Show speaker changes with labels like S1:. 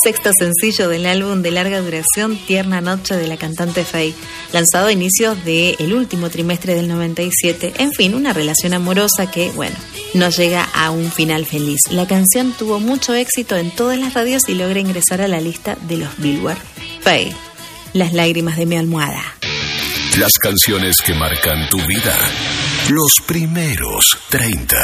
S1: sexto sencillo del álbum de larga duración Tierna Noche de la cantante Faye, lanzado a inicios del último trimestre del 97. En fin, una relación amorosa que, bueno, no llega a un final feliz. La canción tuvo mucho éxito en todas las radios y logra ingresar a la lista de los Billboard. Faye, Las lágrimas de mi almohada.
S2: Las canciones que marcan tu vida. Los primeros 30.